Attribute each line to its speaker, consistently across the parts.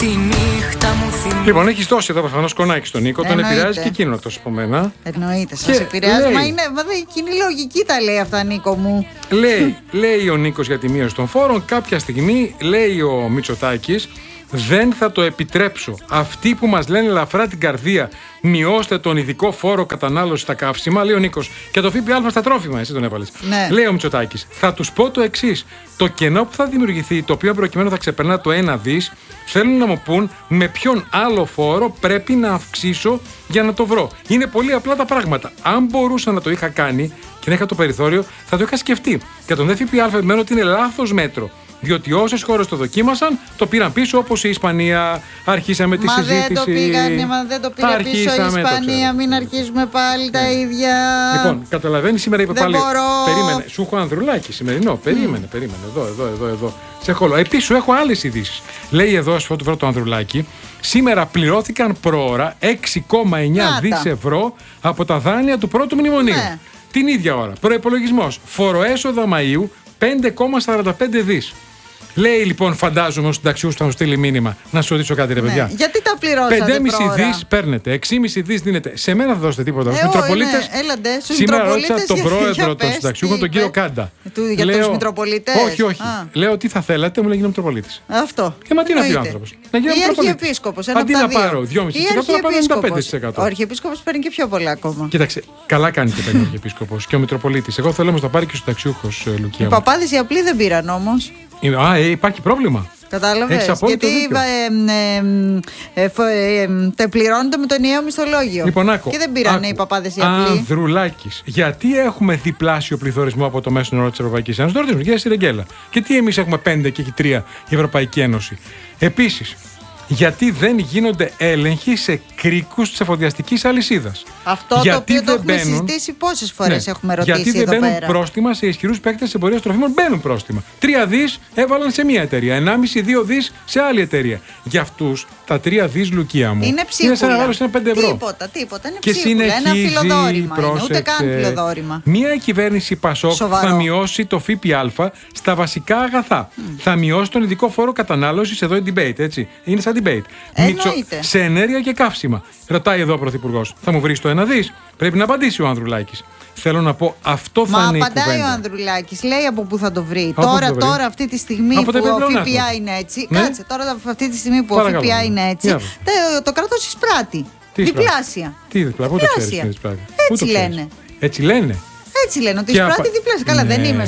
Speaker 1: Τη νύχτα μου θυμίζει.
Speaker 2: Λοιπόν, έχει δώσει εδώ προφανώς κονάκι στον Νίκο, τον επηρεάζει και εκείνο εκτός από μένα.
Speaker 3: Εννοείται, σας επηρεάζει. Μα είναι κοινή λογική τα λέει αυτά, Νίκο μου.
Speaker 2: Λέει ο Νίκος για τη μείωση των φόρων. Κάποια στιγμή λέει ο Μητσοτάκης, δεν θα το επιτρέψω. Αυτοί που μας λένε ελαφρά την καρδία, μειώστε τον ειδικό φόρο κατανάλωση στα καύσιμα, λέει ο Νίκος. Και το ΦΠΑ στα τρόφιμα, εσύ τον έβαλες.
Speaker 3: Ναι.
Speaker 2: Λέει ο Μητσοτάκης, θα τους πω το εξής. Το κενό που θα δημιουργηθεί, το οποίο προκειμένου θα ξεπερνά το 1 δις, θέλουν να μου πούν με ποιον άλλο φόρο πρέπει να αυξήσω για να το βρω. Είναι πολύ απλά τα πράγματα. Αν μπορούσα να το είχα κάνει και να είχα το περιθώριο, θα το είχα σκεφτεί. Και τον ΦΠΑ μένω ότι είναι λάθος μέτρο. Διότι όσες χώρες το δοκίμασαν, το πήραν πίσω, όπως η Ισπανία. Αρχίσαμε τη συζήτηση.
Speaker 3: Δεν το πήρε πίσω η Ισπανία. Μην αρχίσουμε πάλι τα ίδια.
Speaker 2: Λοιπόν, καταλαβαίνει, σήμερα είπε
Speaker 3: δεν
Speaker 2: πάλι.
Speaker 3: Μπορώ.
Speaker 2: Περίμενε. Σου έχω Ανδρουλάκη σημερινό. Περίμενε. Εδώ. Σε έχω. Επίσης, σου έχω άλλες ειδήσεις. Λέει εδώ, στο βρω το Ανδρουλάκη, σήμερα πληρώθηκαν προώρα 6,9 δις ευρώ από τα δάνεια του πρώτου μνημονίου. Ναι. Την ίδια ώρα. Προϋπολογισμός. Φοροέσοδα Μαΐου 5,45 δις. Λέει λοιπόν, φαντάζομαι, στους συνταξιούχους θα μου στείλει μήνυμα. Να σου ρωτήσω κάτι, ρε παιδιά.
Speaker 3: Γιατί τα πληρώσατε
Speaker 2: 5,5 δις παίρνετε, 6,5 δις δίνετε. Σε μένα θα δώσετε τίποτα. Στους Μητροπολίτες. Σήμερα ρώτησα τον πρόεδρο των συνταξιούχων, τον κύριο Κάντα.
Speaker 3: Για τους Μητροπολίτες.
Speaker 2: Όχι. Λέω τι θα θέλατε, μου λέει γίνω Μητροπολίτης.
Speaker 3: Αυτό.
Speaker 2: Μα τι να πει ο άνθρωπος. Να γίνω Μητροπολίτης. Αντί να πάρω 2,5% να πάρω 95%.
Speaker 3: Ο Αρχιεπίσκοπος παίρνει και πιο πολλά ακόμα.
Speaker 2: Κοίταξε, καλά κάνει και παίρνει ο Αρχιεπίσκοπος και ο Μητροπολίτης. Εγώ θέλω όμως να πάρει και ο συνταξιούχος, Λουκία.
Speaker 3: Οι παπάδες οι απλοί δεν πήραν όμως.
Speaker 2: Υπάρχει πρόβλημα.
Speaker 3: Κατάλαβες. Γιατί πληρώνονται με το ενιαίο μισθολόγιο.
Speaker 2: Λοιπόν,
Speaker 3: και δεν πήραν οι παπάδες οι απλοί.
Speaker 2: Ανδρουλάκης, γιατί έχουμε διπλάσιο πληθωρισμό από το μέσο όρο της Ευρωπαϊκής Ένωσης? Το ρωτήσουμε, κυρία Σιρεγγέλα. Και τι εμείς έχουμε 5 και έχει 3 η Ευρωπαϊκή Ένωση? Επίσης, γιατί δεν γίνονται έλεγχοι σε κρίκους της εφοδιαστικής αλυσίδας?
Speaker 3: Αυτό γιατί το οποίο το έχουμε συζητήσει πόσες φορές έχουμε ρωτήσει.
Speaker 2: Γιατί δεν μπαίνουν πρόστιμα σε ισχυρούς παίκτες της εμπορίας τροφίμων? Μπαίνουν πρόστιμα. 3 δις έβαλαν σε μία εταιρεία, 1,5-2 δις σε άλλη εταιρεία. Για αυτούς τα 3 δις, Λουκία μου,
Speaker 3: είναι ψίχουλα.
Speaker 2: Είναι σαν να βάλω ένα 5 ευρώ.
Speaker 3: Τίποτα. Είναι
Speaker 2: και
Speaker 3: ψίχουλα. Ένα φιλοδόρημα. Ούτε καν
Speaker 2: πρόσεξε,
Speaker 3: φιλοδόρημα.
Speaker 2: μία κυβέρνηση Πασόκ θα μειώσει το ΦΠΑ στα βασικά αγαθά. Θα μειώσει τον ειδικό φόρο κατανάλωσης. Εδώ είναι debate, έτσι. Είναι σαν debate. Σε ενέργεια και καύσιμα. Ρωτάει εδώ ο Πρωθυπουργός, θα μου βρεις το 1 δις? Πρέπει να απαντήσει ο Ανδρουλάκης. Θέλω να πω, αυτό θα είναι η κουβέντα. Μα
Speaker 3: απαντάει ο Ανδρουλάκης, λέει από πού θα το βρει. Τώρα αυτή τη στιγμή που ο ΦΠΑ είναι έτσι. Ναι? Κάτσε, τώρα αυτή τη στιγμή που ο ΦΠΑ είναι έτσι, το κράτος εισπράττει. Διπλάσια.
Speaker 2: Τι διπλάσια? Πού το ξέρεις είναι διπλάσια?
Speaker 3: Έτσι λένε.
Speaker 2: Έτσι λένε.
Speaker 3: Έτσι λένε, ότι εισπράττει διπλάσια. Καλά, δεν είμαι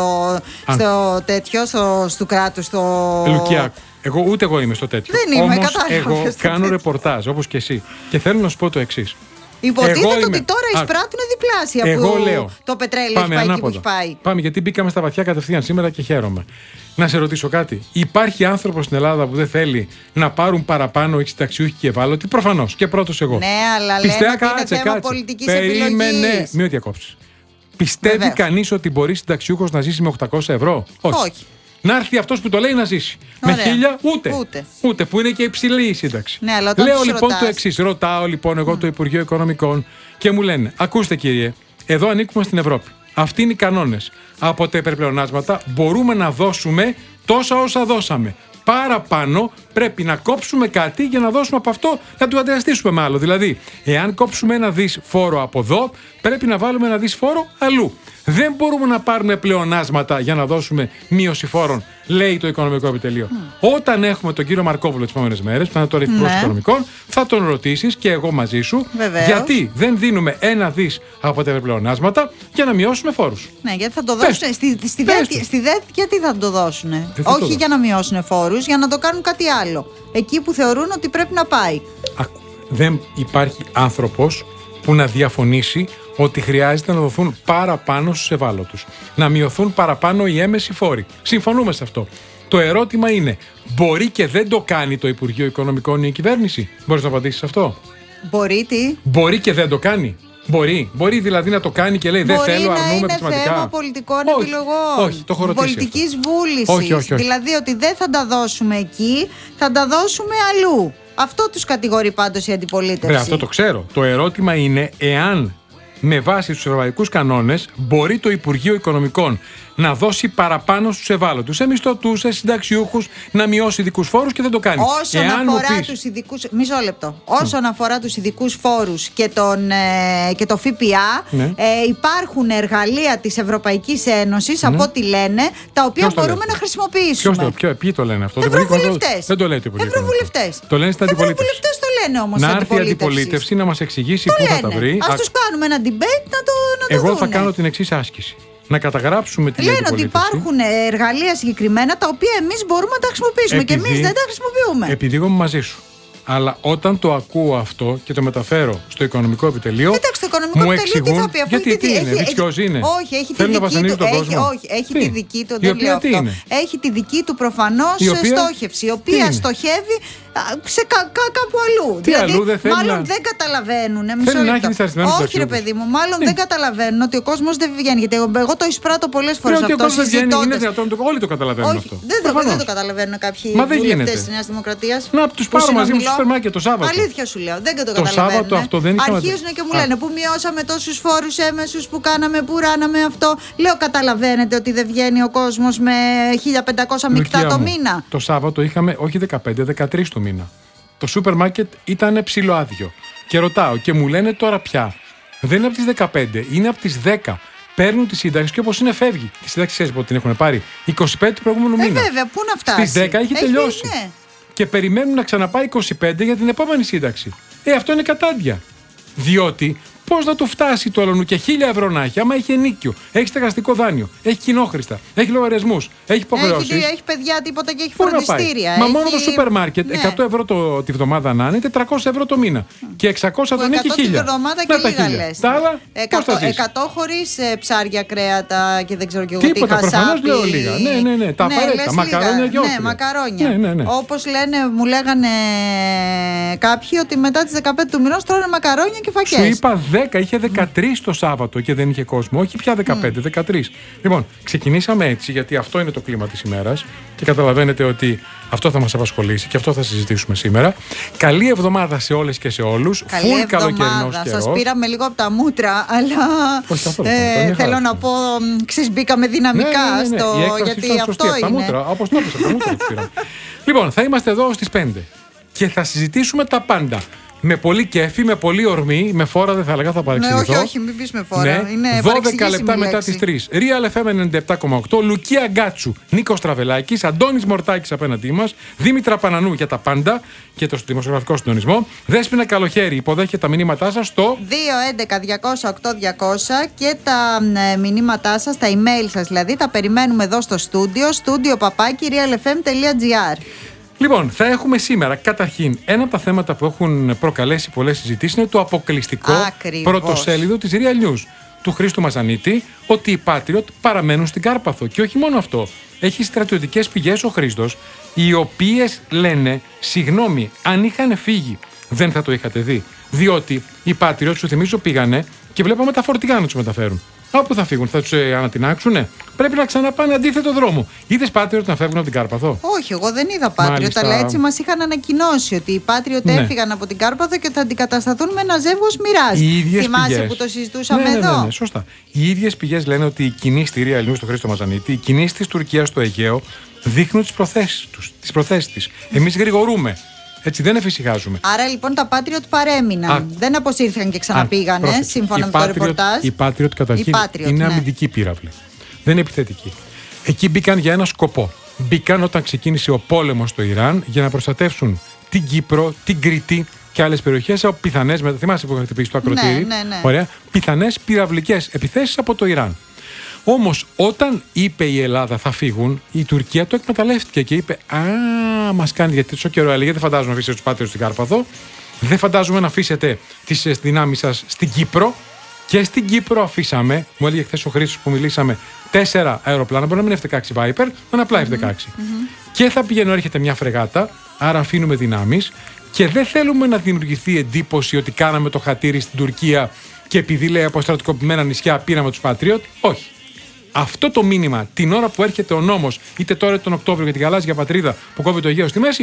Speaker 3: στο κράτος,
Speaker 2: Λουκιά. Ούτε εγώ είμαι στο τέτοιο.
Speaker 3: Δεν είμαι,
Speaker 2: όμως εγώ κάνω ρεπορτάζ όπως και εσύ. Και θέλω να σου πω το εξής.
Speaker 3: Υποτίθεται ότι τώρα εισπράττουν διπλάσια που λέω, το πετρέλαιο έχει πάει εκεί που έχει πάει.
Speaker 2: Πάμε, γιατί μπήκαμε στα βαθιά κατευθείαν σήμερα και χαίρομαι. Να σε ρωτήσω κάτι. Υπάρχει άνθρωπος στην Ελλάδα που δεν θέλει να πάρουν παραπάνω οι συνταξιούχοι και ευάλωτοι? Προφανώς. Και πρώτος εγώ.
Speaker 3: Ναι, αλλά λένε ότι είναι θέμα πολιτικής επιλογής.
Speaker 2: Μην διακόψεις. Πιστεύει κανείς ότι μπορεί συνταξιούχος να ζήσει με 800 ευρώ? Όχι. Να έρθει αυτός που το λέει να ζήσει.
Speaker 3: Ωραία.
Speaker 2: Με 1.000 ούτε. Που είναι και υψηλή η σύνταξη.
Speaker 3: Ναι, αλλά
Speaker 2: λέω λοιπόν το εξής. Ρωτάω λοιπόν εγώ το Υπουργείο Οικονομικών και μου λένε, ακούστε κύριε, εδώ ανήκουμε στην Ευρώπη. Αυτοί είναι οι κανόνες. Από τα υπερπλεονάσματα μπορούμε να δώσουμε τόσα όσα δώσαμε. Παραπάνω πρέπει να κόψουμε κάτι για να δώσουμε από αυτό να του αντιστήσουμε με άλλο. Δηλαδή, εάν κόψουμε 1 δις φόρο από εδώ, πρέπει να βάλουμε 1 δις φόρο αλλού. Δεν μπορούμε να πάρουμε πλεονάσματα για να δώσουμε μείωση φόρων, λέει το Οικονομικό Επιτελείο. Όταν έχουμε τον κύριο Μαρκόπουλο τις επόμενες μέρες, που θα είναι τώρα Υπουργός Οικονομικών, θα τον ρωτήσεις και εγώ μαζί σου, γιατί δεν δίνουμε 1 δις από τα πλεονάσματα για να μειώσουμε φόρους.
Speaker 3: Ναι, γιατί θα το δώσουν. Στη ΔΕΘ, γιατί θα το δώσουν? Όχι για να μειώσουν φόρους, για να το κάνουν κάτι άλλο. Εκεί που θεωρούν ότι πρέπει να πάει.
Speaker 2: Δεν υπάρχει άνθρωπος που να διαφωνήσει ότι χρειάζεται να δοθούν παραπάνω στους ευάλωτους. Να μειωθούν παραπάνω οι έμμεσοι φόροι. Συμφωνούμε σε αυτό. Το ερώτημα είναι, μπορεί και δεν το κάνει το Υπουργείο Οικονομικών ή η κυβέρνηση? Μπορείς να απαντήσεις αυτό?
Speaker 3: Μπορεί τι?
Speaker 2: Μπορεί και δεν το κάνει? Μπορεί δηλαδή να το κάνει και λέει δεν θέλω, αρνούμε επισηματικά.
Speaker 3: Είναι θέμα πολιτικών επιλογών.
Speaker 2: Όχι, το έχω ρωτήσει.
Speaker 3: Πολιτικής βούλησης.
Speaker 2: Όχι.
Speaker 3: Δηλαδή ότι δεν θα τα δώσουμε εκεί, θα τα δώσουμε αλλού. Αυτό τους κατηγορεί πάντως η αντιπολίτευση.
Speaker 2: Αυτό το ξέρω. Το ερώτημα είναι εάν με βάση τους ευρωπαϊκούς κανόνες, μπορεί το Υπουργείο Οικονομικών να δώσει παραπάνω στους ευάλωτους, σε μισθωτούς, σε συνταξιούχους, να μειώσει ειδικούς φόρους και δεν το κάνει.
Speaker 3: Όσον αφορά τους ειδικούς. Μισό λεπτό. Όσον αφορά τους ειδικούς φόρους και το ΦΠΑ, υπάρχουν εργαλεία της Ευρωπαϊκής Ένωσης, από ό,τι λένε, τα οποία μπορούμε να χρησιμοποιήσουμε.
Speaker 2: Ποιοι το λένε αυτό?
Speaker 3: Ευρωβουλευτές.
Speaker 2: Δεν το λέει το Υπουργείο.
Speaker 3: Ευρωβουλευτές.
Speaker 2: Το λένε στην αντιπολίτευση.
Speaker 3: Ευρωβουλευτές το λένε όμως.
Speaker 2: Να έρθει η αντιπολίτευση να μας εξηγήσει πού θα τα βρει.
Speaker 3: Ας τους κάνουμε ένα debate να το
Speaker 2: Εγώ
Speaker 3: δούνε.
Speaker 2: θα κάνω την εξής άσκηση. Να καταγράψουμε την
Speaker 3: αντιπολίτευση. Λένε ότι υπάρχουν εργαλεία συγκεκριμένα τα οποία εμείς μπορούμε να τα χρησιμοποιήσουμε και εμείς δεν τα χρησιμοποιούμε.
Speaker 2: Επειδή εγώ είμαι μαζί σου. Αλλά όταν το ακούω αυτό και το μεταφέρω στο οικονομικό επιτελείο.
Speaker 3: Εντάξει, το οικονομικό
Speaker 2: μου
Speaker 3: επιτελείο τι θα πει, αφού
Speaker 2: γιατί τι είναι, βιτσιός είναι.
Speaker 3: Όχι, έχει τη δική του. Έχει τη δική του. Δεν λέω αυτό. Έχει τη δική του προφανώς στόχευση, η οποία στοχεύει σε κάπου αλλού.
Speaker 2: Τι αλλού δεν θέλει.
Speaker 3: Μάλλον δεν καταλαβαίνουν.
Speaker 2: Όχι,
Speaker 3: ρε παιδί μου, μάλλον δεν καταλαβαίνουν ότι ο κόσμος δεν βγαίνει. Γιατί εγώ το εισπράττω πολλές φορές αυτό.
Speaker 2: Ότι ο κόσμος δεν βγαίνει, είναι δυνατόν, όλοι το καταλαβαίνουν αυτό.
Speaker 3: Δεν το καταλαβαίνουν κάποιοι βουλευτές της Νέας Δημοκρατίας.
Speaker 2: Να τους πάρω μαζί μου στο σούπερ μάρκετ το Σάββατο.
Speaker 3: Αλήθεια σου λέω, δεν το
Speaker 2: καταλαβαίνουν. Το Σάββατο αυτό δεν είχε.
Speaker 3: Αρχίζουν και μου λένε που μειώσαμε τόσους φόρους έμεσους, που κάναμε, που ράναμε αυτό. Λέω, καταλαβαίνετε ότι δεν βγαίνει ο κόσμος με 1.500 μεικτά το μήνα.
Speaker 2: Το Σάββατο είχαμε όχι 15, 13 το μήνα. Το σούπερ μάρκετ ήταν ψιλοάδιο. Και ρωτάω και μου λένε τώρα πια. Δεν είναι από τις 15, είναι από τις 10. Παίρνουν τη σύνταξη και όπως είναι φεύγει. Τη σύνταξη ξέρεις πότε την έχουν πάρει. 25 του προηγούμενου μήνα.
Speaker 3: Βέβαια, πού να φτάσει.
Speaker 2: Στις 10 έχει τελειώσει.
Speaker 3: Ναι.
Speaker 2: Και περιμένουν να ξαναπάει 25 για την επόμενη σύνταξη. Αυτό είναι κατάντια. Διότι πώς να το φτάσει το αλλονού και 1.000 ευρώ να έχει, άμα έχει ενίκιο, έχει στεγαστικό δάνειο, έχει κοινόχρηστα, έχει λογαριασμούς, έχει υποχρεώσεις.
Speaker 3: Έχει παιδιά τίποτα και έχει φροντιστήρια.
Speaker 2: Μα μόνο το σούπερ μάρκετ, 100 ευρώ τη βδομάδα να είναι, 400 ευρώ το μήνα. Και 600 τον έχει 1.000.
Speaker 3: Τη βδομάδα και λίγα λες.
Speaker 2: Τα άλλα,
Speaker 3: 100 χωρίς ψάρια, κρέατα και δεν ξέρω κι εγώ τι.
Speaker 2: Τίποτα, προφανώς λέω λίγα. Ναι, τα απαραίτητα. Μακαρόνια και όχι.
Speaker 3: Ναι, μακαρόνια. Όπως μου λέγανε κάποιοι ότι μετά τις 15 του μηνός τρώνε μακαρόνια και φακές.
Speaker 2: Σου είπα 10, είχε 13 το Σάββατο και δεν είχε κόσμο. Όχι πια 15, 13. Λοιπόν, ξεκινήσαμε έτσι γιατί αυτό είναι το κλίμα της ημέρας και καταλαβαίνετε ότι αυτό θα μας απασχολήσει και αυτό θα συζητήσουμε σήμερα. Καλή εβδομάδα σε όλες και σε όλους. Φουλ καλοκαιρινός καιρός.
Speaker 3: Σας πήραμε λίγο από τα μούτρα, αλλά θέλω να πω, μπήκαμε δυναμικά στο. Γιατί αυτό είναι.
Speaker 2: Όπως το έπαιξε από τα μούτρα τους πήραμε. Λοιπόν, θα είμαστε εδώ στις 5 και θα συζητήσουμε τα πάντα. Με πολύ κέφι, με πολύ ορμή, με φόρα δεν θα έλεγα, θα παρεξηγηθώ.
Speaker 3: Όχι, μην πεις με φόρα. Ναι. Είναι
Speaker 2: 12 λεπτά μετά τις 3. Real FM 97,8, Λουκία Γκάτσου, Νίκος Τραβελάκης, Αντώνης Μορτάκης απέναντί μας, Δήμητρα Πανανού για τα πάντα και το δημοσιογραφικό συντονισμό. Δέσποινα Καλοχέρη, υποδέχεται τα μηνύματά σας στο
Speaker 3: 211-200-8200 και τα μηνύματά σας, τα email σας δηλαδή, τα περιμένουμε εδώ στο στούντιο, studio@realfm.gr.
Speaker 2: Λοιπόν, θα έχουμε σήμερα καταρχήν ένα από τα θέματα που έχουν προκαλέσει πολλές συζητήσεις είναι το αποκλειστικό πρωτοσέλιδο της Real News του Χρήστου Μαζανίτη ότι οι Patriot παραμένουν στην Κάρπαθο. Και όχι μόνο αυτό. Έχει στρατιωτικές πηγές ο Χρήστος, οι οποίες λένε, συγγνώμη, αν είχαν φύγει δεν θα το είχατε δει. Διότι οι Patriot, σου θυμίζω, πήγανε και βλέπαμε τα φορτηγά να τους μεταφέρουν. Όπου θα φύγουν, θα τους ανατινάξουνε. Πρέπει να ξαναπάνε αντίθετο δρόμο. Είδες Patriot να φεύγουν από την Κάρπαθο?
Speaker 3: Όχι, εγώ δεν είδα Patriot, αλλά έτσι μας είχαν ανακοινώσει ότι οι Patriot έφυγαν από την Κάρπαθο και θα αντικατασταθούν με ένα ζεύγος Μοιράζ. Θυμάσαι που το συζητούσαμε εδώ?
Speaker 2: Ναι, σωστά. Οι ίδιες πηγές λένε ότι οι κινήσεις στη Real News στο Χρήστο Μαζανίτη, οι κινήσεις της Τουρκίας στο Αιγαίο δείχνουν τις προθέσεις της. Εμείς γρηγορούμε. Έτσι δεν εφησυχάζουμε.
Speaker 3: Άρα λοιπόν τα Patriot παρέμειναν. Δεν αποσύρθηκαν και ξαναπήγανε, σύμφωνα με το ρεπορτάζ.
Speaker 2: Οι Patriot καταρχήν είναι αμυντική πύραυλη. Δεν είναι επιθετική. Εκεί μπήκαν για ένα σκοπό. Μπήκαν όταν ξεκίνησε ο πόλεμος στο Ιράν για να προστατεύσουν την Κύπρο, την Κρήτη και άλλες περιοχές από πιθανές. Θυμάσαι που είχα χτυπήσει το ακροτήρι.
Speaker 3: Ναι.
Speaker 2: Ωραία. Πιθανές πυραυλικές επιθέσεις από το Ιράν. Όμως όταν είπε η Ελλάδα θα φύγουν, η Τουρκία το εκμεταλλεύτηκε και είπε μας κάνει γιατί τόσο καιρό έλεγε δεν φαντάζομαι να αφήσετε τους Patriot στην Κάρπαθο, δεν φαντάζομαι να αφήσετε τις δυνάμεις σας στην Κύπρο και στην Κύπρο αφήσαμε, μου έλεγε χθες ο Χρήστος που μιλήσαμε, 4 αεροπλάνα, μπορεί να μην είναι F-16 Viper, αλλά απλά F-16. Και θα πηγαίνει έρχεται μια φρεγάτα, άρα αφήνουμε δυνάμεις και δεν θέλουμε να δημιουργηθεί εντύπωση ότι κάναμε το χατήρι στην Τουρκία και επειδή λέει από στρατικοποιημένα νησιά πήραμε τους Patriot. Όχι. Αυτό το μήνυμα την ώρα που έρχεται ο νόμος, είτε τώρα τον Οκτώβριο για την γαλάζια πατρίδα που κόβει το Αιγαίο στη μέση,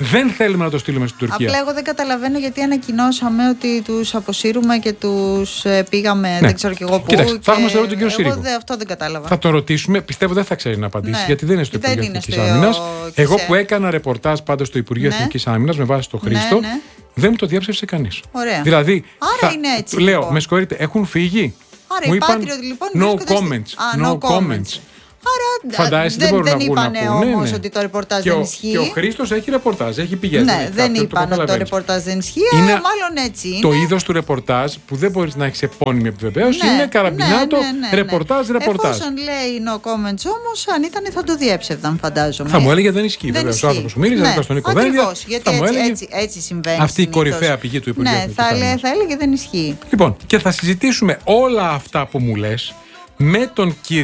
Speaker 2: Δεν θέλουμε να το στείλουμε στην Τουρκία.
Speaker 3: Απλά εγώ δεν καταλαβαίνω γιατί ανακοινώσαμε ότι τους αποσύρουμε και τους πήγαμε, δεν ξέρω κι εγώ πού.
Speaker 2: Κοίταξε, θα έχουμε στον κύριο Σύριγκο.
Speaker 3: Αυτό δεν κατάλαβα.
Speaker 2: Θα τον ρωτήσουμε, πιστεύω δεν θα ξέρει να απαντήσει, γιατί δεν είναι στο Υπουργείο Εθνικής Άμυνας. Εγώ που έκανα ρεπορτάζ πάντα στο Υπουργείο Εθνικής Άμυνας με βάση το Χρήστο, δεν μου το διέψευσε κανείς.
Speaker 3: Ωραία.
Speaker 2: Δηλαδή,
Speaker 3: άρα είναι έτσι.
Speaker 2: Λέω,
Speaker 3: λοιπόν.
Speaker 2: με συγχωρείτε, έχουν φύγει.
Speaker 3: Άρα
Speaker 2: μου
Speaker 3: οι
Speaker 2: είπαν
Speaker 3: Patriot, λοιπόν,
Speaker 2: no comments. No comments.
Speaker 3: Άρα δεν είπανε όμως
Speaker 2: ναι.
Speaker 3: ότι το ρεπορτάζ δεν ισχύει.
Speaker 2: Και ο Χρήστος έχει ρεπορτάζ, έχει πηγές.
Speaker 3: Ναι, δεν είπαν ότι το ρεπορτάζ δεν ισχύει, αλλά μάλλον έτσι είναι.
Speaker 2: Το είδος του ρεπορτάζ που δεν μπορείς να έχεις επώνυμη επιβεβαίωση είναι καραμπινάτο, ρεπορτάζ.
Speaker 3: Εφόσον λέει no comments όμως, αν ήταν θα το διέψευδαν, φαντάζομαι.
Speaker 2: Θα μου έλεγε δεν ισχύει. Βέβαια, ο άνθρωπος που μίλησε, δεν ήταν στον Νίκο Δένδια.
Speaker 3: Ακριβώς, γιατί έτσι συμβαίνει.
Speaker 2: Αυτή η κορυφαία πηγή του Υπουργείου.
Speaker 3: Ναι, θα έλεγε δεν ισχύει.
Speaker 2: Λοιπόν, και θα συζητήσουμε όλα αυτά που μου λες με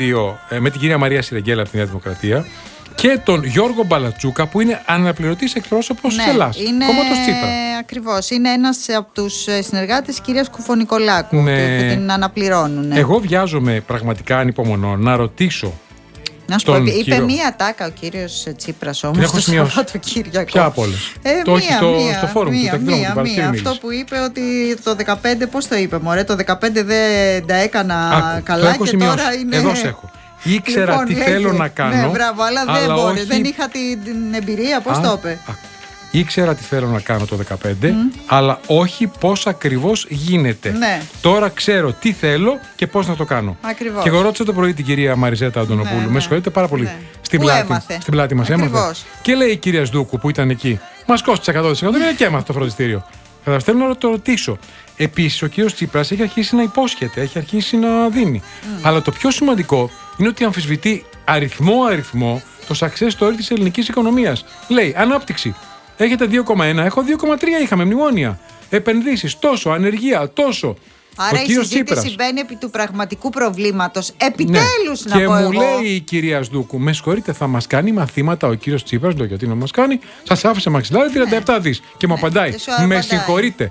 Speaker 2: την κυρία Μαρία Σιρεγγέλα από τη Νέα Δημοκρατία και τον Γιώργο Μπαλατσούκα που είναι αναπληρωτής εκπρόσωπος της Ελλάς, κόμματος Τσίπρα.
Speaker 3: Ακριβώς, είναι ένας από τους συνεργάτες της κυρίας Κουφωνικολάκου που την αναπληρώνουν.
Speaker 2: Εγώ βιάζομαι πραγματικά ανυπομονώ να ρωτήσω.
Speaker 3: Να σου πω, είπε μία τάκα ο κύριος Τσίπρας όμως το Σαββατοκύριακο.
Speaker 2: Ποια από όλες? Το όχι στο φόρουμ του ταχυδρόμου του Παρασκευή.
Speaker 3: Αυτό που είπε ότι το 2015, πώς το είπε μωρέ, το 2015 δεν τα έκανα καλά και τώρα είναι...
Speaker 2: Εδώ σε έχω. Ήξερα λοιπόν, τι θέλω να κάνω.
Speaker 3: Ναι, μπράβο, αλλά δεν μπορεί. Δεν είχα την εμπειρία, πώς το είπε.
Speaker 2: Ήξερα τι θέλω να κάνω το 2015, αλλά όχι πώς ακριβώς γίνεται.
Speaker 3: Ναι.
Speaker 2: Τώρα ξέρω τι θέλω και πώς να το κάνω.
Speaker 3: Ακριβώς.
Speaker 2: Και εγώ ρώτησα το πρωί την κυρία Μαριζέτα Αντωνοπούλου. Με συγχωρείτε πάρα πολύ. Στην πλάτη μας έμαθε. Και λέει η κυρία Σδούκου που ήταν εκεί, μας κόστησε 100% και έμαθε το φροντιστήριο. Θέλω να το ρωτήσω. Επίσης, ο κύριος Τσίπρας έχει αρχίσει να υπόσχεται, έχει αρχίσει να δίνει. Αλλά το πιο σημαντικό είναι ότι αμφισβητεί αριθμό το success story της ελληνικής οικονομίας. Λέει ανάπτυξη. Έχετε 2,1, έχω 2,3, είχαμε μνημόνια. Επενδύσεις, τόσο, ανεργία, τόσο.
Speaker 3: Άρα η συζήτηση μπαίνει επί του πραγματικού προβλήματος. Επιτέλους να πω εγώ.
Speaker 2: Και μου λέει η κυρία Σδούκου, με συγχωρείτε, θα μας κάνει μαθήματα ο κύριος Τσίπρας, γιατί να μας κάνει, σας άφησε μαξιλάρι 37 δις. Και μου απαντάει, με συγχωρείτε.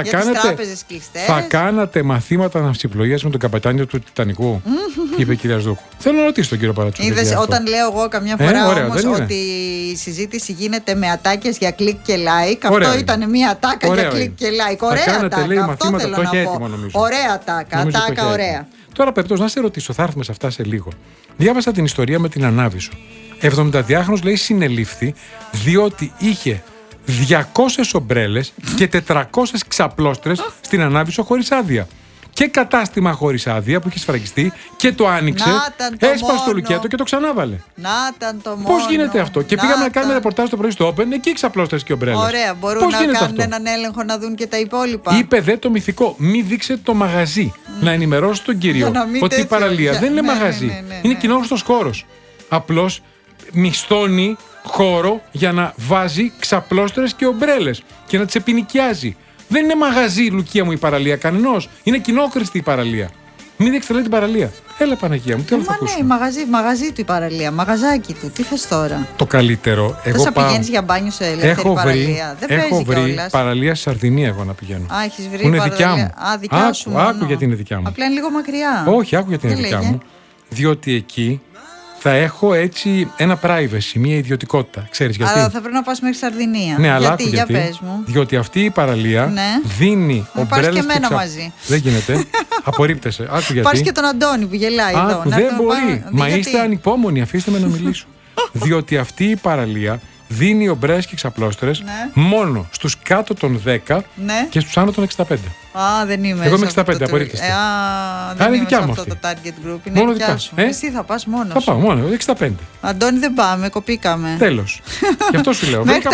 Speaker 2: Θα κάνατε μαθήματα ναυσιπλοείας με τον καπετάνιο του Τιτανικού, είπε η κυρία Σδούκου. Θέλω να ρωτήσω τον κύριο Παρατσούκη.
Speaker 3: Είδες, όταν λέω εγώ καμιά φορά όμως ότι η συζήτηση γίνεται με ατάκες για κλικ και like, αυτό ήταν μια ατάκα για κλικ και like. Ωραία ατάκα, αυτό θέλω να πω. Ωραία ατάκα, ωραία.
Speaker 2: Τώρα περιπτώσει να σε ρωτήσω, θα έρθουμε σε αυτά σε λίγο. Διάβασα την ιστορία με την Ανάβησο. 72χρονος λέει συνελήφθη διότι είχε 200 ομπρέλες και 400 ξαπλώστρες στην Ανάβησο χωρίς άδεια. Και κατάστημα χωρίς άδεια που είχε σφραγιστεί και το άνοιξε, έσπασε το λουκέτο και το ξανάβαλε. Πώς γίνεται αυτό? Και πήγαμε να κάνουμε ρεπορτάζ το πρωί στο Open, εκεί ξαπλώστρες και ομπρέλες.
Speaker 3: Ωραία, μπορούν να κάνουν έναν έλεγχο να δουν και τα υπόλοιπα.
Speaker 2: Είπε δε το μυθικό, μη δείξετε το μαγαζί. Να ενημερώσει τον κύριο ότι η παραλία δεν είναι μαγαζί. Είναι κοινόχρηστος χώρος. Απλώς μισθώνει χώρο για να βάζει ξαπλώστρες και ομπρέλες και να τις επινοικιάζει. Δεν είναι μαγαζί, Λουκία μου, η παραλία κανενός. Είναι κοινόχρηστη η παραλία. Μην δείξετε την παραλία. Έλα, Παναγία μου, τι άλλο θα ακούσουμε.
Speaker 3: Ναι, μαγαζί του η παραλία, μαγαζάκι του. Τι θες τώρα?
Speaker 2: Το καλύτερο.
Speaker 3: Θες να πηγαίνεις για μπάνιο σε ελεύθερη παραλία?
Speaker 2: Έχω βρει παραλία στη Σαρδινία εγώ να πηγαίνω.
Speaker 3: Α, έχεις βρει
Speaker 2: είναι δικιά μου.
Speaker 3: Δικιά σου μόνο.
Speaker 2: Άκου γιατί είναι δικιά μου.
Speaker 3: Απλά είναι λίγο μακριά.
Speaker 2: Όχι, άκου γιατί είναι δικιά μου. Διότι εκεί θα έχω έτσι ένα privacy, μια ιδιωτικότητα. Ξέρεις γιατί?
Speaker 3: Αλλά θα πρέπει να πας μέχρι Σαρδινία.
Speaker 2: Ναι, αλλά
Speaker 3: γιατί, για πες μου.
Speaker 2: Διότι αυτή η παραλία δίνει ομπρέλες και
Speaker 3: εμένα μαζί.
Speaker 2: Δεν γίνεται. Απορρίπτεσαι. Άκου γιατί.
Speaker 3: Πάρεις και τον Αντώνη που γελάει εδώ.
Speaker 2: Δεν μπορεί. Μα είστε ανυπόμονοι, αφήστε με να μιλήσω. Διότι αυτή η παραλία δίνει ομπρέλες και ξαπλώστρες μόνο στους κάτω των 10 και στους άνω των 65.
Speaker 3: Δεν είμαι.
Speaker 2: Εγώ είμαι 65, απορρίπτεστε.
Speaker 3: Δεν είμαι σε αυτό το target group. Είναι μόνο δικιά σου. Εσύ θα πας μόνος.
Speaker 2: Θα πάω μόνο, 65.
Speaker 3: Αντώνη, δεν πάμε, κοπήκαμε.
Speaker 2: Τέλος. Γι' αυτό σου λέω.
Speaker 3: Μέχρι τα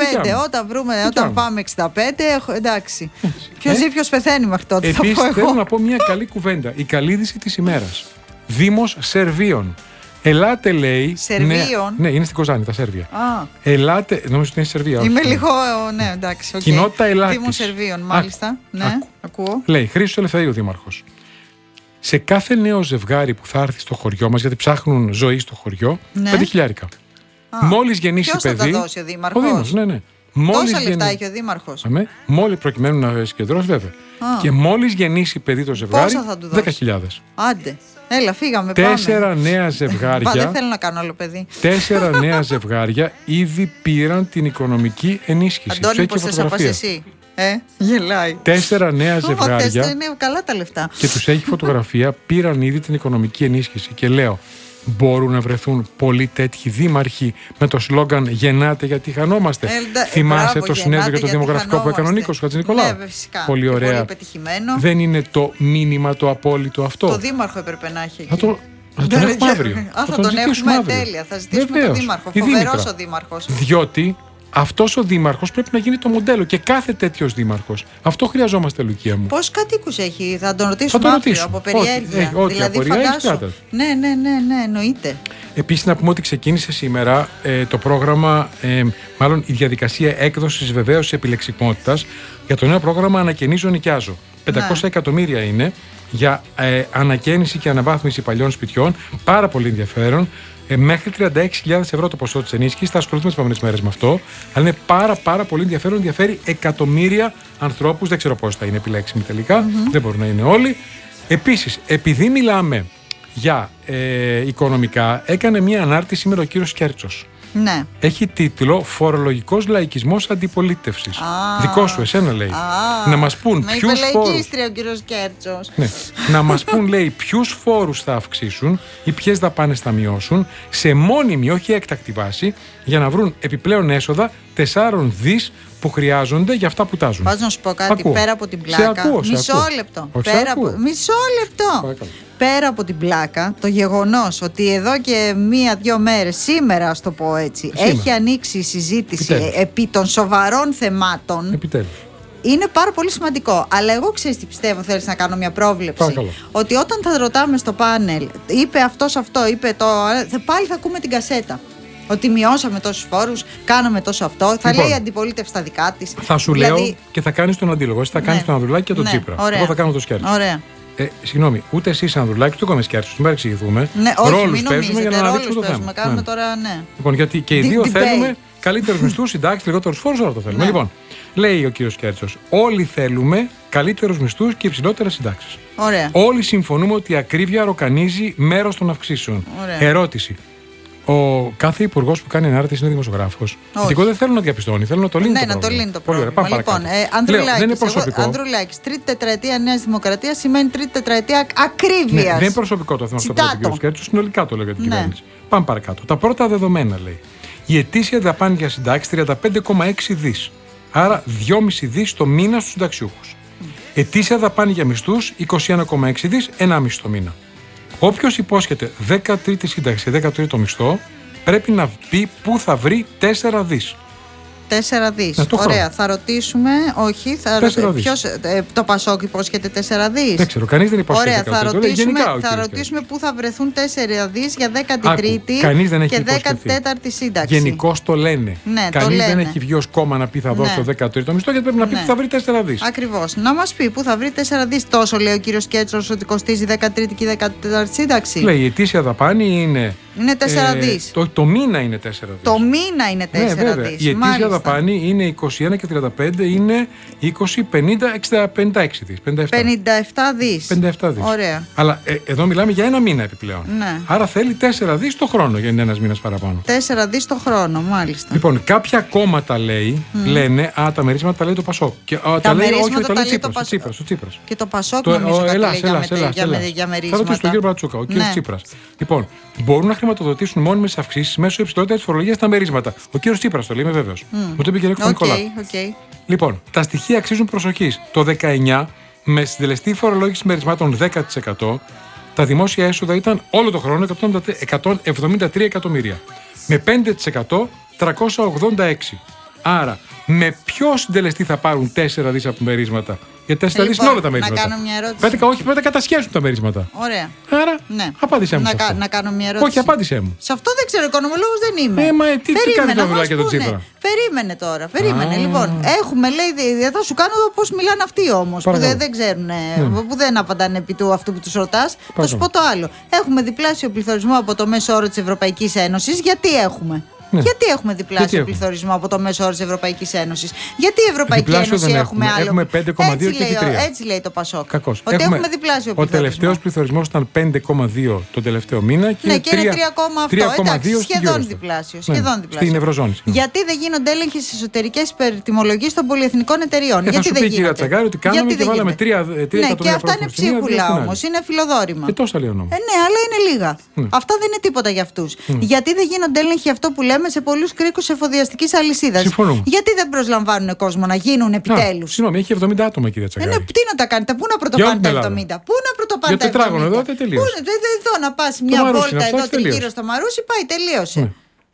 Speaker 3: 65. Όταν πάμε 65, εντάξει. Ποιος ζει, ποιος πεθαίνει μέχρι τότε.
Speaker 2: Επίσης, θέλω να πω μια καλή κουβέντα. Η καλή είδηση της ημέρας. Δήμος Σερβίων. Ελάτε, λέει.
Speaker 3: Σερβίων.
Speaker 2: Ναι, είναι στην Κοζάνη, τα Σέρβια. Ελάτε. Νομίζω ότι είναι Σερβία.
Speaker 3: Είμαι λίγο. Ναι, εντάξει.
Speaker 2: Κοινότητα Ελλάδας.
Speaker 3: Δήμο Σερβίων, μάλιστα. Ναι, ακούω.
Speaker 2: Λέει Χρήστος Ελευθερίου, δήμαρχος. Σε κάθε νέο ζευγάρι που θα έρθει στο χωριό μας, γιατί ψάχνουν ζωή στο χωριό, 5.000. Μόλις γεννήσει παιδί.
Speaker 3: Ποιος θα τα δώσει ο δήμαρχος?
Speaker 2: Ο Δήμος, ναι.
Speaker 3: Τόσα λεφτά έχει ο δήμαρχος.
Speaker 2: Μόλις προκειμένου να συγκεντρώσει, βέβαια. Και μόλις γεννήσει παιδί το ζευγάρι, 10.000.
Speaker 3: Άντε. Έλα, φύγαμε.
Speaker 2: 4 νέα ζευγάρια.
Speaker 3: Δεν θέλω να κάνω άλλο παιδί.
Speaker 2: 4 νέα ζευγάρια ήδη πήραν την οικονομική ενίσχυση.
Speaker 3: Αντώνη, πώς θες να πας εσύ? Γελάει.
Speaker 2: 4 νέα ζευγάρια.
Speaker 3: Είναι καλά τα λεφτά.
Speaker 2: Και τους έχει φωτογραφία, πήραν ήδη την οικονομική ενίσχυση. Και λέω, μπορούν να βρεθούν πολλοί τέτοιοι δήμαρχοι με το σλόγγαν «Γεννάτε γιατί χανόμαστε». Θυμάσαι το συνέδριο για το δημογραφικό που έκανε ο Νίκος Χατζηνικολάου?
Speaker 3: Ναι, φυσικά.
Speaker 2: Πολύ ωραία.
Speaker 3: Πολύ πετυχημένο.
Speaker 2: Δεν είναι το μήνυμα το απόλυτο αυτό?
Speaker 3: Το δήμαρχο έπρεπε να έχει.
Speaker 2: Θα τον έχουμε αύριο.
Speaker 3: Θα τον έχουμε, τέλεια. Θα ζητήσουμε τον δήμαρχο. Φοβερός ο δήμαρχος.
Speaker 2: Διότι αυτός ο δήμαρχος πρέπει να γίνει το μοντέλο και κάθε τέτοιος δήμαρχος. Αυτό χρειαζόμαστε, Λουκία μου.
Speaker 3: Πόσους κατοίκους έχει, θα τον ρωτήσουμε αύριο από περιέργεια.
Speaker 2: Δηλαδή, φαντάσου.
Speaker 3: Ναι, εννοείται.
Speaker 2: Επίσης, να πούμε ότι ξεκίνησε σήμερα το πρόγραμμα, μάλλον η διαδικασία έκδοσης βεβαίωσης επιλεξιμότητας για το νέο πρόγραμμα Ανακαινίζω Νοικιάζω. 500 εκατομμύρια είναι για ανακαίνιση και αναβάθμιση παλιών σπιτιών. Πάρα πολύ ενδιαφέρον. Μέχρι 36.000 ευρώ το ποσό της ενίσχυσης. Θα ασχοληθούμε τις επόμενες μέρες με αυτό. Αλλά είναι πάρα πολύ ενδιαφέρον. Ενδιαφέρει εκατομμύρια ανθρώπους. Δεν ξέρω πώς θα είναι επιλέξιμοι τελικά. Δεν μπορούν να είναι όλοι. Επίσης, επειδή μιλάμε για οικονομικά, έκανε μια ανάρτηση σήμερα ο κύριος Κέρτσος.
Speaker 3: Ναι.
Speaker 2: Έχει τίτλο «Φορολογικός λαϊκισμός αντιπολίτευσης». Δικό σου, εσένα λέει. Να μας πούν ποιους φόρους.
Speaker 3: Ο κύριος Κέρτσος.
Speaker 2: Ναι. Να μας πούν, λέει, ποιους φόρους θα αυξήσουν ή ποιες δαπάνες θα μειώσουν σε μόνιμη, όχι έκτακτη βάση, για να βρουν επιπλέον έσοδα 4 δις που χρειάζονται για αυτά που τάζουν.
Speaker 3: Πας να σου πω κάτι, πέρα από την πλάκα. Μισό λεπτό. Μισό λεπτό. Πέρα από την πλάκα, το γεγονός ότι εδώ και 1-2 μέρες, σήμερα, ας το πω έτσι, έχει ανοίξει η συζήτηση επί των σοβαρών θεμάτων.
Speaker 2: Επιτέλους.
Speaker 3: Είναι πάρα πολύ σημαντικό. Αλλά εγώ ξέρεις τι πιστεύω, θέλεις να κάνω μια πρόβλεψη?
Speaker 2: Παρακαλώ.
Speaker 3: Ότι όταν θα ρωτάμε στο πάνελ, είπε αυτός αυτό, είπε το. Πάλι θα ακούμε την κασέτα. Ότι μειώσαμε τόσους φόρους, κάναμε τόσο αυτό. Θα λέει η αντιπολίτευση τα δικά της.
Speaker 2: Θα σου λέω και θα κάνεις τον αντίλογο. Εσύ θα κάνεις τον Ανδρουλάκη και τον Τσίπρα. Εγώ θα κάνω το Σκέρτσο.
Speaker 3: Ωραία.
Speaker 2: Συγγνώμη, ούτε εσύ σαν Ανδρουλάκη, ούτε εγώ με Σκέρτσο. Μην παρεξηγηθούμε.
Speaker 3: Ναι, όχι,
Speaker 2: ρόλους παίζουμε για να αναδείξουμε το θέμα.
Speaker 3: Κάνουμε τώρα, ναι.
Speaker 2: Λοιπόν, γιατί και οι δύο θέλουμε καλύτερους μισθούς, συντάξεις, λιγότερους φόρους, όλα το θέλουμε. Λοιπόν, λέει ο κύριος Κέρτσος, όλοι θέλουμε καλύτερους μισθούς και υψηλότερες συντάξεις.
Speaker 3: Ωραία.
Speaker 2: Όλοι συμφωνούμε ότι η ακρίβεια ροκανίζει μέρος των αυξήσεων.
Speaker 3: Ωραία.
Speaker 2: Ερώτηση. Ο κάθε υπουργός που κάνει ανάρτηση είναι δημοσιογράφος? Γιατί εγώ δεν θέλω να διαπιστώνει, θέλω να το λύνει.
Speaker 3: Ναι, να το λύνει το πρόβλημα.
Speaker 2: Πολύ ωραία,
Speaker 3: λοιπόν, Ανδρουλάκης, τρίτη τετραετία Νέας Δημοκρατίας σημαίνει τρίτη τετραετία ακρίβειας.
Speaker 2: Ναι, δεν είναι προσωπικό το θέμα αυτό που λέει ο κ. Κέρτσος, συνολικά το λέω για την κυβέρνηση. Πάμε παρακάτω. Τα πρώτα δεδομένα λέει. Η ετήσια δαπάνη για συντάξεις 35,6 δις. Άρα 2,5 δις το μήνα στους συνταξιούχους. Ετήσια δαπάνη για μισθούς 21,6 δις, 1,5 το μήνα. Όποιος υπόσχεται 13η σύνταξη και 13ο μισθό πρέπει να πει πού θα βρει 4 δις.
Speaker 3: 4 δις. Ωραία, θα ρωτήσουμε. Όχι, θα ρωτήσουμε. Ποιος, το Πασόκ υπόσχεται 4 δις.
Speaker 2: Δεν ξέρω, κανείς δεν υπόσχεται.
Speaker 3: Ωραία, θα ρωτήσουμε πού θα βρεθούν 4 δις για 13η και 14η σύνταξη.
Speaker 2: Γενικώς το λένε.
Speaker 3: Ναι,
Speaker 2: κανείς δεν έχει βγει ως κόμμα να πει θα δώσω το 13ο μισθό, γιατί πρέπει να πει πού θα βρει 4 δις.
Speaker 3: Ακριβώς. Να μας πει πού θα βρει 4 δις. Τόσο λέει ο κύριος Κέρτσος ότι κοστίζει 13η και 14η σύνταξη.
Speaker 2: Λέει η ετήσια δαπάνη είναι.
Speaker 3: Είναι 4 δις.
Speaker 2: Το μήνα είναι 4 δις.
Speaker 3: Το μήνα είναι 4 δις.
Speaker 2: Η ετήσια δαπάνη είναι 21 και 35, είναι 20, 50, 56 δις.
Speaker 3: 57 δις.
Speaker 2: 57 δις.
Speaker 3: Ωραία.
Speaker 2: Αλλά εδώ μιλάμε για ένα μήνα επιπλέον.
Speaker 3: Ναι.
Speaker 2: Άρα θέλει 4 δις το χρόνο για ένας μήνας παραπάνω.
Speaker 3: 4 δις το χρόνο, μάλιστα.
Speaker 2: Λοιπόν, κάποια κόμματα λένε, τα μερίσματα τα λέει το Πασόκ.
Speaker 3: Τα μερίσματα τα λέει
Speaker 2: το Τσίπρας.
Speaker 3: Και το Πασόκ νομίζω τα λέει για μερίσματα.
Speaker 2: Θα ρωτήσω τον κύριο Μπρατσούκα, ο κύριος Τσίπρας. Λοιπόν, μπορούν να χρηματοδοτήσουν μόνιμες αυξήσεις μέσω υψηλότερης φορολογίας στα μερίσματα. Ο κύριος Τσίπρας το λέει, είμαι βέβαιος. Μου το είπε και ο Νικολάου. Λοιπόν, τα στοιχεία αξίζουν προσοχής. Το 19, με συντελεστή φορολόγηση μερισμάτων 10%, τα δημόσια έσοδα ήταν όλο το χρόνο 173 εκατομμύρια. Με 5% 386. Άρα, με ποιο συντελεστή θα πάρουν 4 δις από μερίσματα? Για 4 δις είναι όλα τα μερίσματα.
Speaker 3: Να κάνω μια ερώτηση.
Speaker 2: Πρέπει να κατασχέσουν τα μερίσματα.
Speaker 3: Ωραία.
Speaker 2: Άρα, απάντησέ μου.
Speaker 3: Να κάνω μια ερώτηση.
Speaker 2: Όχι, απάντησέ μου.
Speaker 3: Σε αυτό δεν ξέρω, οικονομολόγος δεν είμαι.
Speaker 2: Τι κάνει το Ανδρουλάκη και τον Τσίπρα?
Speaker 3: Περίμενε τώρα. Περίμενε. Λοιπόν, έχουμε, λέει, θα σου κάνω πώς μιλάνε αυτοί όμως. Που δεν ξέρουν, που δεν απαντάνε επί του αυτού που τους ρωτάς. Θα σου πω το άλλο. Έχουμε διπλάσιο πληθωρισμό από το μέσο όρο της Ευρωπαϊκής Ένωσης. Γιατί έχουμε?
Speaker 2: Ναι.
Speaker 3: Γιατί έχουμε διπλάσιο πληθωρισμό από το μέσο όρο της Ευρωπαϊκής Ένωσης? Γιατί η Ευρωπαϊκή Ένωση έχουμε άλλο?
Speaker 2: Έχουμε 5,2 και 3.
Speaker 3: Έτσι λέει το Πασόκ.
Speaker 2: Κακώς.
Speaker 3: Ότι έχουμε διπλάσιο πληθωρισμό.
Speaker 2: Ο τελευταίος πληθωρισμός ήταν 5,2 τον τελευταίο μήνα και,
Speaker 3: ναι, και είναι 3,2. Σχεδόν διπλάσιο.
Speaker 2: Στην Ευρωζώνη.
Speaker 3: Γιατί δεν γίνονται έλεγχοι στις εσωτερικές υπερτιμολογίες των πολυεθνικών εταιριών?
Speaker 2: Γιατί δεν γίνεται? Κυρία Τσαγκάρη, ότι κάναμε και βάλαμε 3 εκατομμύρια.
Speaker 3: Ναι, και αυτά είναι ψίχουλα όμως. Είναι φιλοδόρημα.
Speaker 2: Και τόσα λέει ο νόμος.
Speaker 3: Ναι, αλλά είναι λίγα. Αυτά δεν είναι τίποτα για αυτούς. Γιατί δεν γίνονται έλεγχοι, αυτό που λέμε, σε πολλούς κρίκους εφοδιαστικής αλυσίδας?
Speaker 2: Συμφωνούμε.
Speaker 3: Γιατί δεν προσλαμβάνουν κόσμο να γίνουν επιτέλους?
Speaker 2: Συγγνώμη, έχει 70 άτομα, κυρία Τσαγκάρη.
Speaker 3: Τι να τα κάνετε, πού να πρωτοπάνε τα 70? Πού να πρωτοπάνε τα 70?
Speaker 2: Για τετράγωνο εδώ δεν τελείωσε.
Speaker 3: Εδώ να πας μια βόλτα εδώ τριγύρω στο Μαρούσι, πάει, τελείωσε.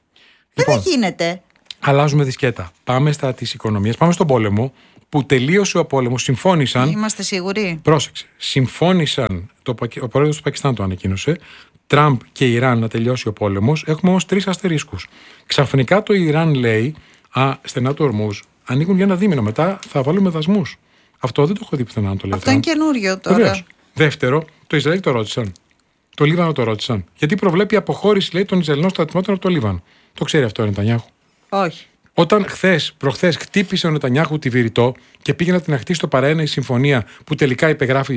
Speaker 3: Δεν γίνεται.
Speaker 2: Αλλάζουμε δισκέτα. Πάμε στα της οικονομίας. Πάμε στον πόλεμο. Που τελείωσε ο πόλεμος, συμφώνησαν.
Speaker 3: Είμαστε σίγουροι?
Speaker 2: Πρόσεξε. Συμφώνησαν, ο πρόεδρος του Πακιστάν το ανακοίνωσε, Τραμπ και Ιράν να τελειώσει ο πόλεμος. Έχουμε όμως 3 αστερίσκους. Ξαφνικά το Ιράν λέει, στενά του Ορμούζ ανοίγουν για ένα δίμηνο. Μετά θα βάλουμε δασμούς. Αυτό δεν το έχω δει πουθενά να το λέω.
Speaker 3: Αυτό είναι καινούριο τώρα.
Speaker 2: Βεβαίως. Δεύτερο, το Ισραήλ το ρώτησαν. Το Λίβανο το ρώτησαν. Γιατί προβλέπει αποχώρηση, λέει, των Ισραηλινών στρατευμάτων από το Λίβανο. Το ξέρει αυτό ο Νετανιάχου?
Speaker 3: Όχι.
Speaker 2: Όταν προχθές χτύπησε ο Νετανιάχου τη Βηρητό και πήγε να την αχτίσει στο παραένα η συμφωνία που τελικά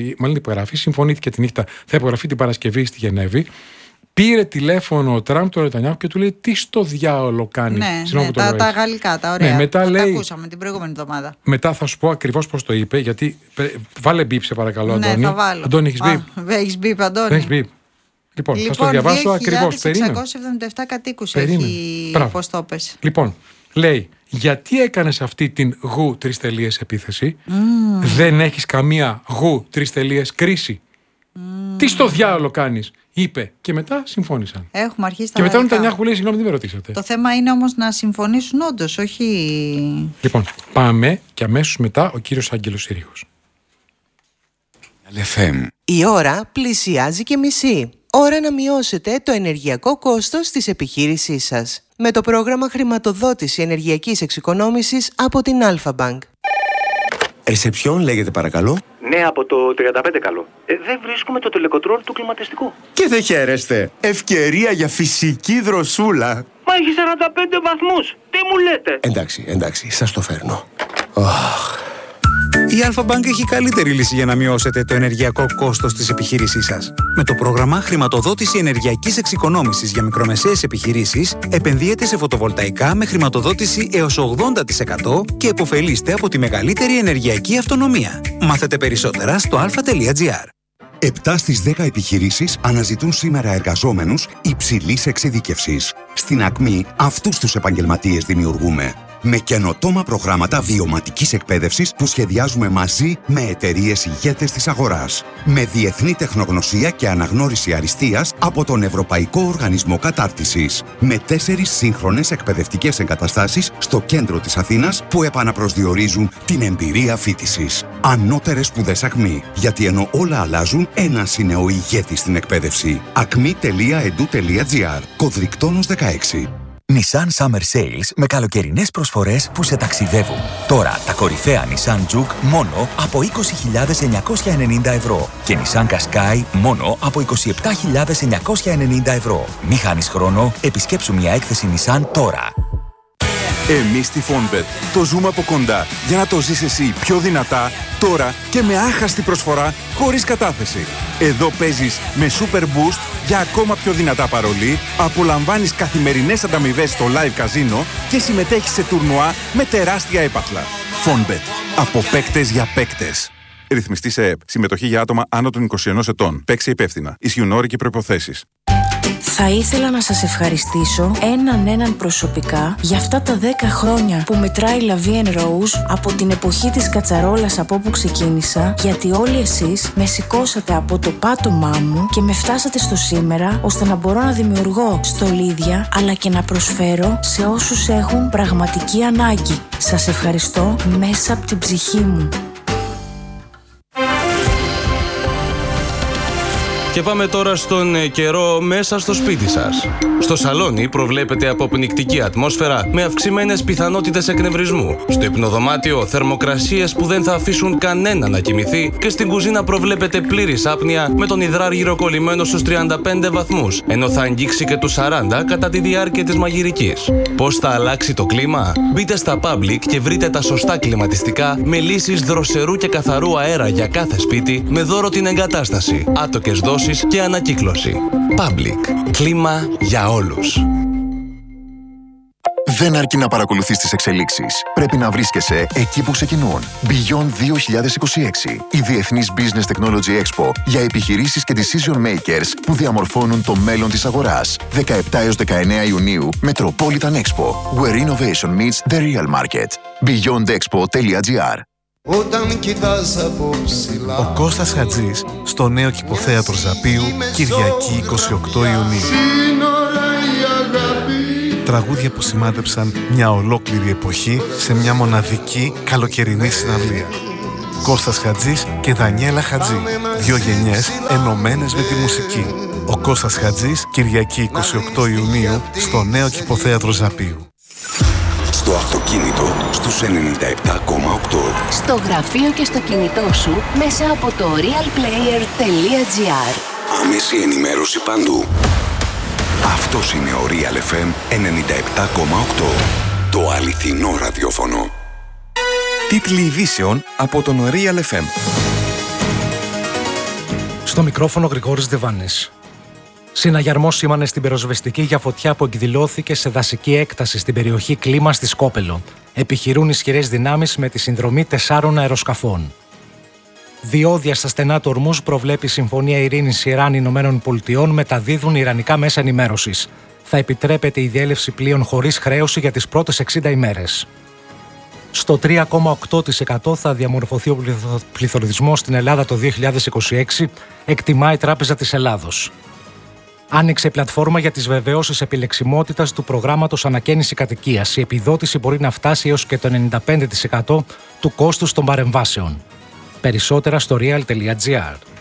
Speaker 2: συμφωνήθηκε τη νύχτα, θα υπογραφεί την Παρασκευή στη Γενέβη. Πήρε τηλέφωνο ο Τραμπ τον Νετανιάχου και του λέει: τι στο διάολο κάνει?
Speaker 3: Ναι, τα γαλλικά, τα ωραία.
Speaker 2: Ναι, μετά
Speaker 3: τα
Speaker 2: λέει,
Speaker 3: ακούσαμε την προηγούμενη εβδομάδα.
Speaker 2: Μετά θα σου πω ακριβώς πώς το είπε, γιατί. Βάλε μπίπ, σε παρακαλώ, Αντώνη.
Speaker 3: Ναι, θα βάλω.
Speaker 2: Αντώνη, έχεις μπίπ?
Speaker 3: Έχεις μπίπ, Αντώνη?
Speaker 2: Έχεις μπίπ. Λοιπόν, θα το διαβάσω ακριβώς.
Speaker 3: 677 κατοίκους έχει, πώς το πες.
Speaker 2: Λοιπόν, λέει: γιατί έκανες αυτή την γου 3 επίθεση? Δεν έχεις καμία γου 3 κρίση? Τι στο διάολο κάνεις? Είπε. Και μετά συμφώνησαν.
Speaker 3: Έχουμε αρχίσει τα
Speaker 2: και μετά ο
Speaker 3: γαλλικά.
Speaker 2: Νετανιάχου λέει: συγγνώμη, δεν με ρωτήσατε.
Speaker 3: Το θέμα είναι όμως να συμφωνήσουν όντως, όχι.
Speaker 2: Λοιπόν, πάμε και αμέσως μετά ο κύριος Άγγελος Συρίγος.
Speaker 4: Η ώρα πλησιάζει και μισή. Ώρα να μειώσετε το ενεργειακό κόστος της επιχείρησής σας. Με το πρόγραμμα χρηματοδότηση ενεργειακής εξοικονόμησης από την Alpha Bank.
Speaker 5: Ρεσεψιόν λέγεται παρακαλώ.
Speaker 6: Ναι, από το 35 καλό. Δεν βρίσκουμε το τελεκοτρόλ του κλιματιστικού.
Speaker 5: Και δεν χαίρεστε. Ευκαιρία για φυσική δροσούλα.
Speaker 6: Μα έχει 45 βαθμούς. Τι μου λέτε?
Speaker 5: Εντάξει, σας το φέρνω.
Speaker 7: Η Alpha Bank έχει καλύτερη λύση για να μειώσετε το ενεργειακό κόστος της επιχείρησής σας. Με το πρόγραμμα χρηματοδότηση ενεργειακής εξοικονόμησης για μικρομεσαίες επιχειρήσεις, επενδύετε σε φωτοβολταϊκά με χρηματοδότηση έως 80% και επωφελείστε από τη μεγαλύτερη ενεργειακή αυτονομία. Μάθετε περισσότερα στο alpha.gr.
Speaker 8: 7 στις 10 επιχειρήσεις αναζητούν σήμερα εργαζόμενους υψηλής εξειδίκευσης. Στην Ακμή αυτούς τους επαγγελματίες δημιουργούμε. Με καινοτόμα προγράμματα βιωματικής εκπαίδευσης που σχεδιάζουμε μαζί με εταιρείες ηγέτες της αγοράς. Με διεθνή τεχνογνωσία και αναγνώριση αριστείας από τον Ευρωπαϊκό Οργανισμό Κατάρτισης. Με 4 σύγχρονες εκπαιδευτικές εγκαταστάσεις στο κέντρο της Αθήνας που επαναπροσδιορίζουν την εμπειρία φοιτησης. Ανώτερες σπουδές Ακμή. Γιατί ενώ όλα αλλάζουν, ένας είναι ο ηγέτης στην εκπαίδευση. acmi.edu.gr. Κωδρικτόνος 16.
Speaker 9: Nissan Summer Sales με καλοκαιρινές προσφορές που σε ταξιδεύουν. Τώρα τα κορυφαία Nissan Juke μόνο από 20.990 ευρώ και Nissan Qashqai μόνο από 27.990 ευρώ. Μη χάνεις χρόνο, επισκέψου μια έκθεση Nissan τώρα.
Speaker 10: Εμείς στη Fonbet το ζούμε από κοντά για να το ζεις εσύ πιο δυνατά, τώρα και με άχαστη προσφορά χωρίς κατάθεση. Εδώ παίζεις με Super Boost για ακόμα πιο δυνατά παρολί, απολαμβάνεις καθημερινές ανταμοιβές στο live καζίνο και συμμετέχεις σε τουρνουά με τεράστια έπαθλα. Fonbet. Από παίκτες για παίκτες. Ρυθμιστή σε ΕΕΠ. Συμμετοχή για άτομα άνω των 21 ετών. Παίξε υπεύθυνα. Ισχύουν όροι και προϋποθέσεις.
Speaker 11: Θα ήθελα να σας ευχαριστήσω έναν προσωπικά για αυτά τα 10 χρόνια που μετράει La Vie en Rose από την εποχή της κατσαρόλας από όπου ξεκίνησα, γιατί όλοι εσείς με σηκώσατε από το πάτωμά μου και με φτάσατε στο σήμερα, ώστε να μπορώ να δημιουργώ στολίδια αλλά και να προσφέρω σε όσους έχουν πραγματική ανάγκη. Σας ευχαριστώ μέσα από την ψυχή μου.
Speaker 12: Και πάμε τώρα στον καιρό μέσα στο σπίτι σας. Στο σαλόνι προβλέπεται αποπνικτική ατμόσφαιρα με αυξημένες πιθανότητες εκνευρισμού. Στο υπνοδωμάτιο θερμοκρασίες που δεν θα αφήσουν κανένα να κοιμηθεί και στην κουζίνα προβλέπεται πλήρης άπνοια με τον υδράργυρο κολλημένο στους 35 βαθμούς, ενώ θα αγγίξει και τους 40 κατά τη διάρκεια της μαγειρικής. Πώς θα αλλάξει το κλίμα? Μπείτε στα Public και βρείτε τα σωστά κλιματιστικά με λύσεις δροσερού και καθαρού αέρα για κάθε σπίτι με δώρο την εγκατάσταση, άτοκες δόσεις και ανακύκλωση. Public. Κλίμα για όλους.
Speaker 13: Δεν αρκεί να παρακολουθείς τις εξελίξεις. Πρέπει να βρίσκεσαι εκεί που ξεκινούν. Beyond 2026. Η Διεθνής Business Technology Expo για επιχειρήσεις και decision makers που διαμορφώνουν το μέλλον της αγοράς. 17 έως 19 Ιουνίου, Metropolitan Expo. Where innovation meets the real market. beyondexpo.gr.
Speaker 14: Ο Κώστας Χατζής στο νέο κηποθέατρο Ζαπίου, Κυριακή 28 Ιουνίου. Τραγούδια που σημάδεψαν μια ολόκληρη εποχή σε μια μοναδική καλοκαιρινή συναυλία. Κώστας Χατζής και Δανιέλα Χατζή. 2 γενιές ενωμένες με τη μουσική. Ο Κώστας Χατζής, Κυριακή 28 Ιουνίου, στο νέο κηποθέατρο Ζαπίου.
Speaker 8: Στο αυτοκίνητο στους 97,8.
Speaker 15: Στο γραφείο και στο κινητό σου μέσα από το realplayer.gr.
Speaker 8: Άμεση ενημέρωση παντού. Αυτός είναι ο Real FM 97,8. Το αληθινό ραδιόφωνο.
Speaker 16: Τίτλοι ειδήσεων από τον Real FM.
Speaker 17: Στο μικρόφωνο Γρηγόρης Δεβάνης. Συναγερμός σήμανε στην πυροσβεστική για φωτιά που εκδηλώθηκε σε δασική έκταση στην περιοχή Κλίμα στη Σκόπελο. Επιχειρούν ισχυρές δυνάμεις με τη συνδρομή 4 αεροσκαφών. Διόδια στα στενά του Ορμούζ προβλέπει η Συμφωνία Ειρήνης Ιράν-Ηνωμένων Πολιτειών μεταδίδουν ιρανικά μέσα ενημέρωσης. Θα επιτρέπεται η διέλευση πλοίων χωρίς χρέωση για τις πρώτες 60 ημέρες. Στο 3,8% θα διαμορφωθεί ο πληθωρισμός στην Ελλάδα το 2026, εκτιμά η Τράπεζα της Ελλάδος. Άνοιξε η πλατφόρμα για τις βεβαιώσεις επιλεξιμότητας του προγράμματος Ανακαίνιση Κατοικίας. Η επιδότηση μπορεί να φτάσει έως και το 95% του κόστους των παρεμβάσεων. Περισσότερα στο real.gr.